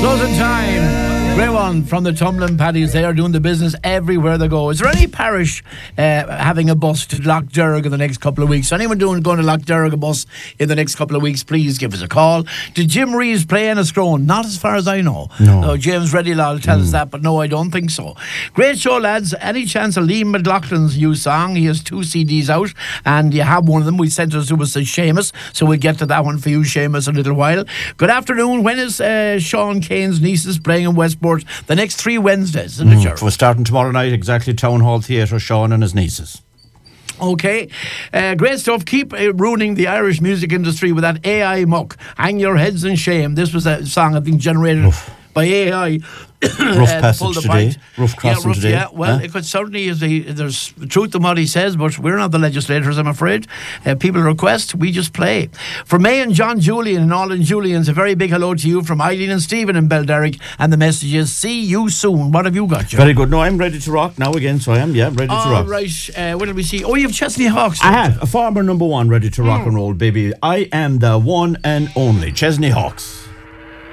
Closing time. Great one from the Tumbling Paddies. They are doing the business everywhere they go. Is there any parish having a bus to Loch Derg in the next couple of weeks? So anyone going to Loch Derg a bus in the next couple of weeks, please give us a call. Did Jim Reeves play Enniscrone? Not as far as I know. No. James Reddylall will tell us that, but no, I don't think so. Great show, lads. Any chance of Liam McLaughlin's new song? He has 2 CDs out, and you have one of them. We sent it to us to Seamus, so we'll get to that one for you, Seamus, in a little while. Good afternoon. When is Sean Kane's nieces playing in Westport? The next 3 Wednesdays, isn't it, Gerald? We're starting tomorrow night, exactly, Town Hall Theatre, Sean and his nieces. Okay, great stuff. Keep ruining the Irish music industry with that AI muck. Hang your heads in shame. This was a song I think generated by AI. Rough passage today. Rough crossing today. Yeah, well, it could certainly there's truth in what he says, but we're not the legislators, I'm afraid. People request, we just play. For May and John Julian and all in Julians, a very big hello to you from Eileen and Stephen in Belderrick, and the message is, see you soon. What have you got, Joe? Very good. No, I'm ready to rock now again, so I am, ready to rock. Right, what did we see? Oh, you have Chesney Hawks. I have a farmer number 1 ready to rock and roll, baby. I am the one and only Chesney Hawks.